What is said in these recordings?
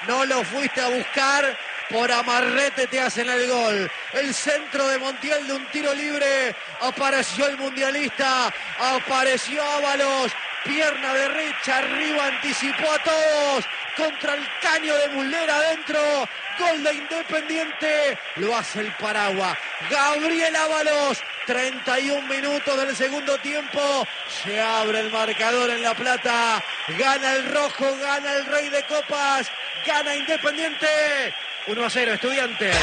no lo fuiste a buscar, por amarrete te hacen el gol. El centro de Montiel de un tiro libre, apareció el mundialista, apareció Ábalos, pierna derecha, arriba, anticipó a todos, contra el caño de Muslera adentro, gol de Independiente, lo hace el Paragua, Gabriel Ábalos. 31 minutos del segundo tiempo, se abre el marcador en La Plata, gana el rojo, gana el Rey de Copas, gana Independiente, 1-0 Estudiantes.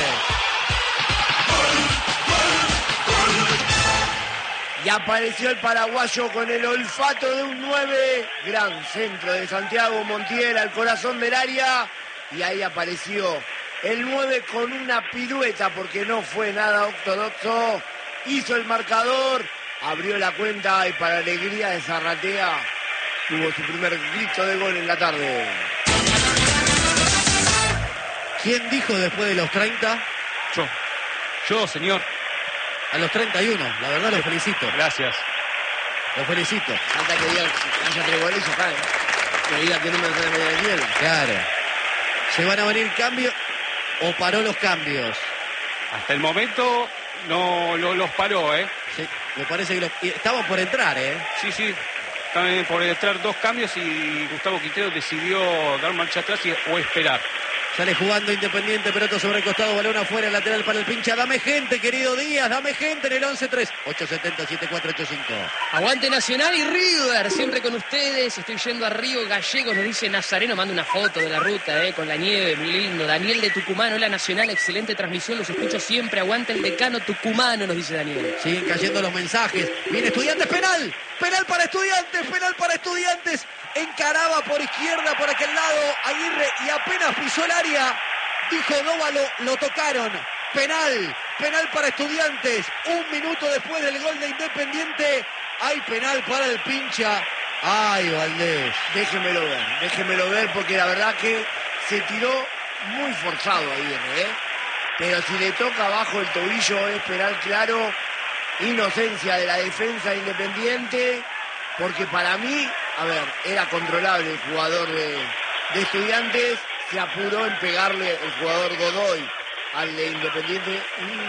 Y apareció el paraguayo con el olfato de un 9, gran centro de Santiago Montiel al corazón del área, y ahí apareció el 9 con una pirueta porque no fue nada ortodoxo. Hizo el marcador, abrió la cuenta y para alegría de Zarratea tuvo su primer grito de gol en la tarde. ¿Quién dijo después de los 30? Yo, señor. A los 31, la verdad lo felicito. Gracias. Lo felicito. Falta que diga que haya 3 goles y acá, que diga que no me sale media de nivel. Claro. ¿Se van a venir cambios o paró los cambios? Hasta el momento no los paró, ¿eh? Sí, me parece que estamos por entrar, ¿eh? Sí. Están por entrar 2 cambios y Gustavo Quintero decidió dar marcha atrás o esperar. Sale jugando Independiente, pelota sobre el costado, balón afuera, lateral para el pincha. Dame gente, querido Díaz, dame gente en el 11-3. 870-7485. Aguante Nacional y River, siempre con ustedes. Estoy yendo a Río Gallegos, nos dice Nazareno, manda una foto de la ruta, con la nieve, muy lindo. Daniel de Tucumán, hola Nacional, excelente transmisión, los escucho siempre. Aguante el decano tucumano, nos dice Daniel. Siguen cayendo los mensajes. Viene Estudiantes, penal. Penal para Estudiantes, penal para Estudiantes. Encaraba por izquierda, por aquel lado, Aguirre, y apenas pisó el área, dijo Dóvalo, lo tocaron. Penal para Estudiantes. 1 minuto después del gol de Independiente, hay penal para el pincha. Ay, Valdés. Déjemelo ver porque la verdad que se tiró muy forzado Aguirre, pero si le toca abajo el tobillo es penal claro. Inocencia de la defensa Independiente, porque para mí, era controlable el jugador de Estudiantes, se apuró en pegarle el jugador Godoy al de Independiente.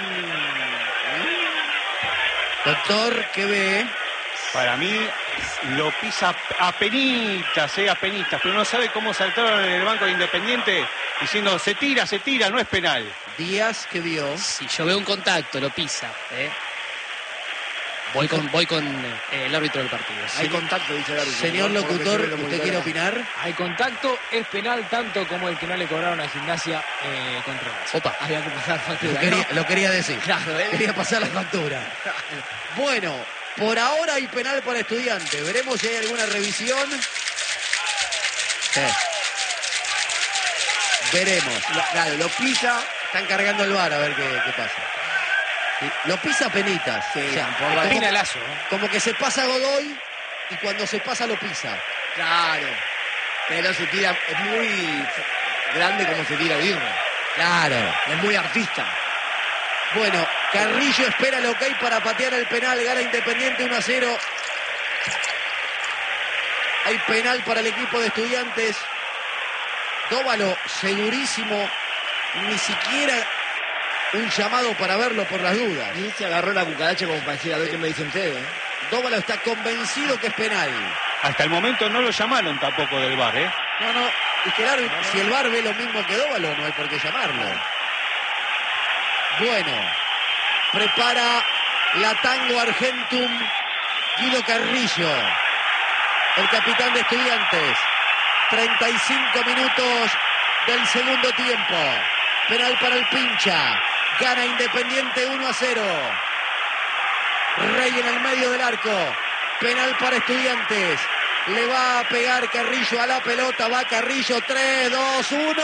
Doctor, ¿qué ve? Para mí lo pisa apenitas, pero no sabe cómo saltaron en el banco de Independiente diciendo se tira, no es penal. Díaz, ¿qué vio? Si yo veo un contacto, lo pisa, Voy con el árbitro del partido. Hay contacto, dice el árbitro. Señor locutor, ¿usted quiere opinar? Hay contacto, es penal tanto como el que no le cobraron a Gimnasia contra Racing. Opa. Había que pasar factura. Lo quería decir. Claro, Quería pasar la factura. Bueno, por ahora hay penal para Estudiantes. Veremos si hay alguna revisión. Veremos. Claro, lo pisa. Están cargando el VAR a ver qué pasa. Lo pisa penitas. Sí, o sea, por penalazo. Como que se pasa Godoy y cuando se pasa lo pisa. Claro. Pero se tira, es muy grande como se tira Aguirre. Claro. Es muy artista. Bueno, Carrillo espera el ok para patear el penal. Gana Independiente 1-0. Hay penal para el equipo de Estudiantes. Dóvalo, segurísimo. Ni siquiera un llamado para verlo por las dudas. Y se agarró la cucaracha como para decir, a ver qué me dicen ustedes. Dóvalo está convencido que es penal. Hasta el momento no lo llamaron tampoco del VAR, No, es que si el VAR ve lo mismo que Dóvalo, no hay por qué llamarlo. Bueno, prepara la Tango Argentum Guido Carrillo, el capitán de Estudiantes. 35 minutos del segundo tiempo. Penal para el pincha. Gana Independiente 1-0. Rey en el medio del arco. Penal para Estudiantes. Le va a pegar Carrillo a la pelota. Va Carrillo. 3, 2, 1.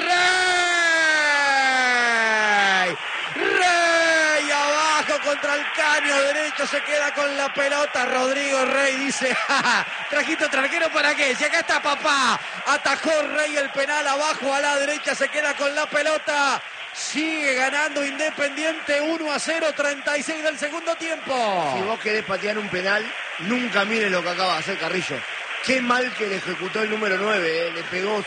¡Rey! ¡Rey! Abajo contra el caño derecho. Se queda con la pelota. Rodrigo Rey dice: ¡ja, ja! ¿Trajiste otro arquero para qué? Si acá está papá. Atajó Rey el penal abajo a la derecha. Se queda con la pelota. Sigue ganando Independiente 1-0, 36 del segundo tiempo. Si vos querés patear un penal, nunca mires lo que acaba de hacer Carrillo. Qué mal que le ejecutó el número 9, le pegó